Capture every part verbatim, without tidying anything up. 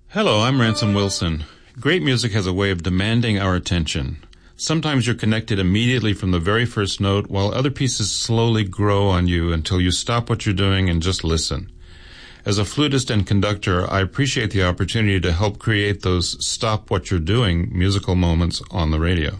Hello, I'm Ransom Wilson. Great music has a way of demanding our attention. Sometimes you're connected immediately from the very first note, while other pieces slowly grow on you until you stop what you're doing and just listen. As a flutist and conductor, I appreciate the opportunity to help create those stop what you're doing musical moments on the radio.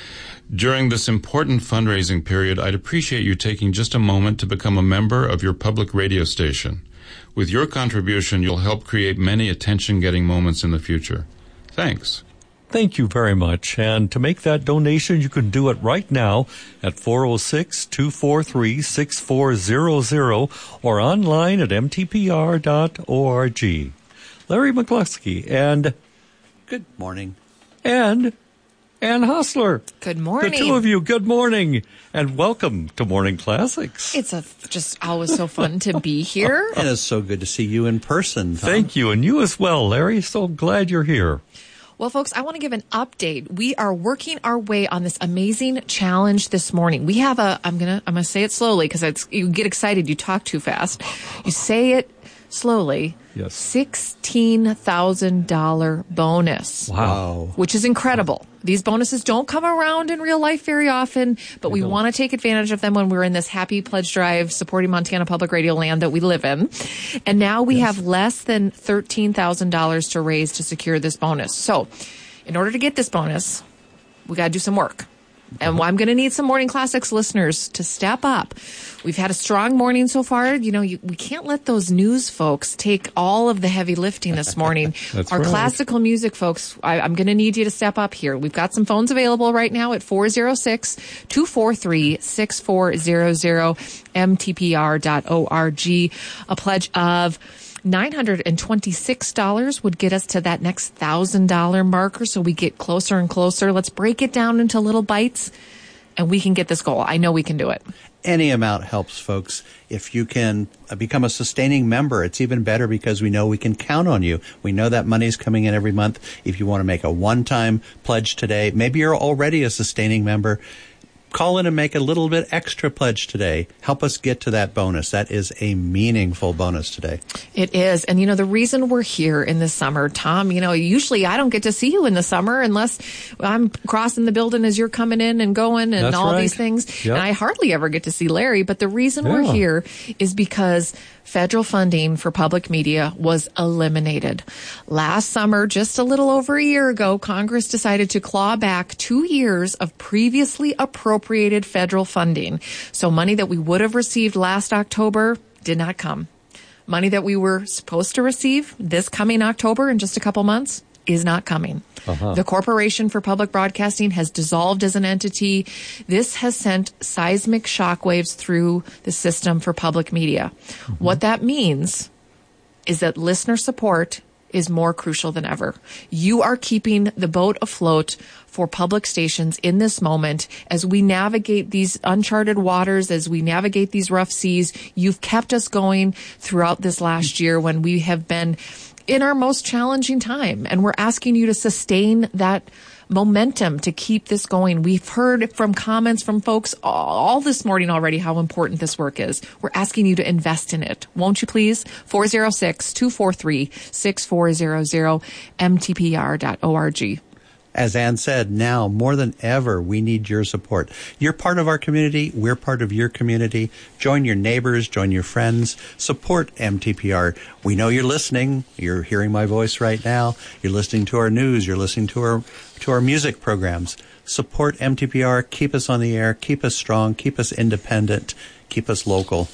During this important fundraising period, I'd appreciate you taking just a moment to become a member of your public radio station. With your contribution, you'll help create many attention-getting moments in the future. Thanks. Thank you very much. And to make that donation, you can do it right now at four oh six, two four three, six four zero zero or online at m t p r dot org. Larry McCluskey and... Good morning. And... Ann Hostler. Good morning. The two of you, good morning, and welcome to Morning Classics. It's a just always so fun to be here. And it's so good to see you in person, Tom. Thank you, and you as well, Larry. So glad you're here. Well, folks, I want to give an update. We are working our way on this amazing challenge this morning. We have a, I'm going to, I'm going to say it slowly because it's, you get excited. You talk too fast. You say it slowly. Yes. sixteen thousand dollars bonus. Wow. Which is incredible. These bonuses don't come around in real life very often, but They we don't. want to take advantage of them when we're in this happy pledge drive supporting Montana Public Radio land that we live in. And now we Yes. have less than thirteen thousand dollars to raise to secure this bonus. So in order to get this bonus, we got to do some work. And I'm going to need some Morning Classics listeners to step up. We've had a strong morning so far. You know, you, we can't let those news folks take all of the heavy lifting this morning. That's Our right. classical music folks, I, I'm going to need you to step up here. We've got some phones available right now at four oh six, two four three, six four zero zero, m t p r dot org. A pledge of nine hundred twenty-six dollars would get us to that next one thousand dollars marker, so we get closer and closer. Let's break it down into little bites, and we can get this goal. I know we can do it. Any amount helps, folks. If you can uh, become a sustaining member, it's even better because we know we can count on you. We know that money's coming in every month. If you want to make a one-time pledge today, maybe you're already a sustaining member, call in and make a little bit extra pledge today. Help us get to that bonus. That is a meaningful bonus today. It is. And, you know, the reason we're here in the summer, Tom, you know, usually I don't get to see you in the summer unless I'm crossing the building as you're coming in and going and That's all right. these things. Yep. And I hardly ever get to see Larry. But the reason we're Yeah. here is because federal funding for public media was eliminated. Last summer, just a little over a year ago, Congress decided to claw back two years of previously appropriated federal funding. So money that we would have received last October did not come. Money that we were supposed to receive this coming October in just a couple months is not coming. Uh-huh. The Corporation for Public Broadcasting has dissolved as an entity. This has sent seismic shockwaves through the system for public media. Mm-hmm. What that means is that listener support is more crucial than ever. You are keeping the boat afloat for public stations in this moment as we navigate these uncharted waters, as we navigate these rough seas. You've kept us going throughout this last year when we have been in our most challenging time, and we're asking you to sustain that momentum to keep this going. We've heard from comments from folks all this morning already how important this work is. We're asking you to invest in it. Won't you please? four oh six, two four three, six four zero zero, m t p r dot org. As Ann said, now more than ever, we need your support. You're part of our community. We're part of your community. Join your neighbors. Join your friends. Support M T P R. We know you're listening. You're hearing my voice right now. You're listening to our news. You're listening to our to our music programs. Support M T P R. Keep us on the air. Keep us strong. Keep us independent. Keep us local.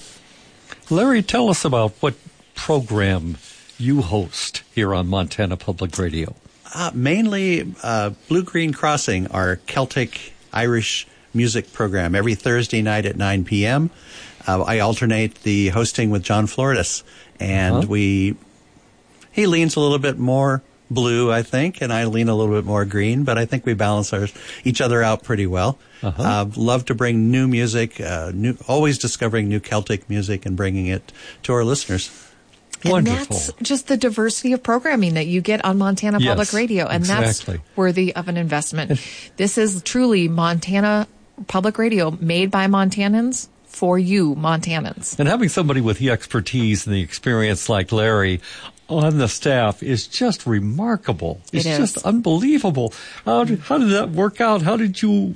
Larry, tell us about what program you host here on Montana Public Radio. Uh, mainly uh, Blue Green Crossing, our Celtic Irish music program, every Thursday night at nine p.m. Uh, I alternate the hosting with John Floridas, and Uh-huh. we he leans a little bit more blue, I think, and I lean a little bit more green, but I think we balance our, each other out pretty well. Uh-huh. Uh, love to bring new music, uh, new, always discovering new Celtic music and bringing it to our listeners. And Wonderful. that's just the diversity of programming that you get on Montana Yes, Public Radio. And exactly. that's worthy of an investment. This is truly Montana Public Radio, made by Montanans for you, Montanans. And having somebody with the expertise and the experience like Larry on the staff is just remarkable. It's It is. just unbelievable. How did, how did that work out? How did you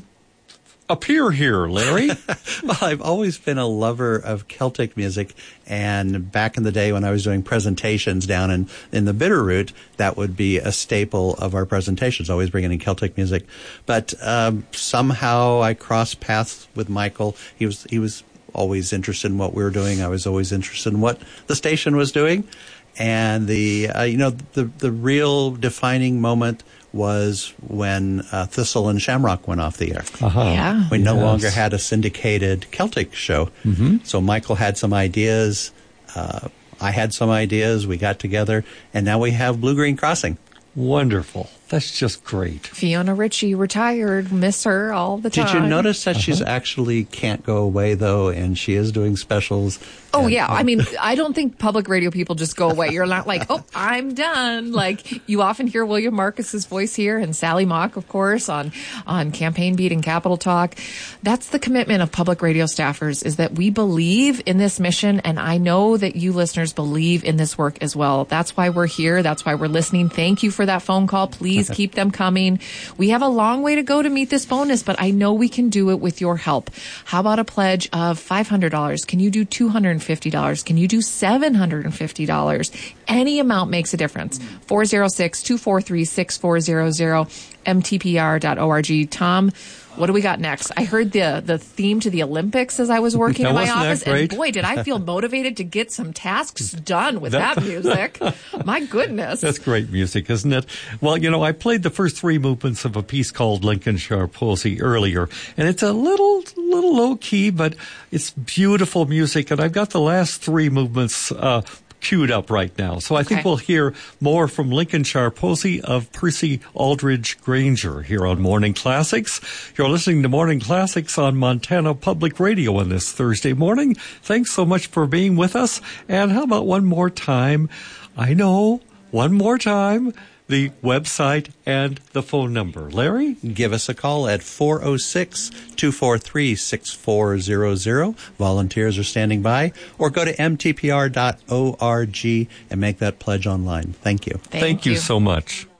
appear here, Larry? Well, I've always been a lover of Celtic music, and back in the day when I was doing presentations down in, in the Bitterroot, that would be a staple of our presentations, always bringing in Celtic music. But um, somehow I crossed paths with Michael. He was he was always interested in what we were doing. I was always interested in what the station was doing. And the uh, you know the the real defining moment was when uh, Thistle and Shamrock went off the air. Uh-huh. Yeah. We no Yes. longer had a syndicated Celtic show. Mm-hmm. So Michael had some ideas. Uh, I had some ideas. We got together, and now we have Blue Green Crossing. Wonderful. That's just great. Fiona Ritchie retired. Miss her all the time. Did you notice that she's actually can't go away, though, and she is doing specials? Oh, And- yeah. I mean, I don't think public radio people just go away. You're not like, oh, I'm done. Like, you often hear William Marcus's voice here and Sally Mock, of course, on, on Campaign Beat and Capital Talk. That's the commitment of public radio staffers, is that we believe in this mission, and I know that you listeners believe in this work as well. That's why we're here. That's why we're listening. Thank you for that phone call. Please keep them coming. We have a long way to go to meet this bonus, but I know we can do it with your help. How about a pledge of five hundred dollars? Can you do two hundred fifty dollars? Can you do seven hundred fifty dollars? Any amount makes a difference. four oh six, two four three, six four zero zero, m t p r dot org. Tom, what do we got next? I heard the the theme to the Olympics as I was working in my Wasn't that office, great? and boy, did I feel motivated to get some tasks done with That- that music. My goodness. That's great music, isn't it? Well, you know, I played the first three movements of a piece called Lincolnshire Posy earlier, and it's a little, little low key, but it's beautiful music. And I've got the last three movements uh, queued up right now. So I think Okay. we'll hear more from Lincolnshire Posy of Percy Aldridge Granger here on Morning Classics. You're listening to Morning Classics on Montana Public Radio on this Thursday morning. Thanks so much for being with us. And how about one more time? I know, one more time, the website and the phone number. Larry? Give us a call at four oh six, two four three, six four zero zero. Volunteers are standing by. Or go to m t p r dot org and make that pledge online. Thank you. Thank you so much.